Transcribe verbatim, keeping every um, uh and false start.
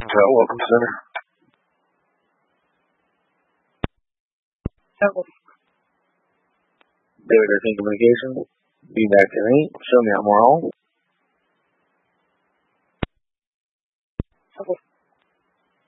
Uh, welcome, center. David Earthing Communications. Be back to me. Show me how more all.